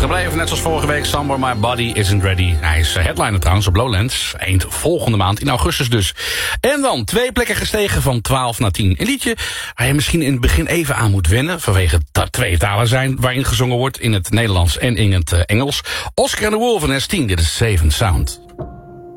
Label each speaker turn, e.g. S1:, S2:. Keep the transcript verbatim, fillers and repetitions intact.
S1: gebleven, net zoals vorige week. Somewhere My Body Isn't Ready. Hij is headliner trouwens op Lowlands. Eind volgende maand, in augustus dus. En dan twee plekken gestegen van twaalf naar tien. Een liedje waar je misschien in het begin even aan moet wennen, vanwege dat twee talen zijn waarin gezongen wordt, in het Nederlands en in het uh, Engels. Oscar and the Wolf en S tien, dit is Safe and Sound.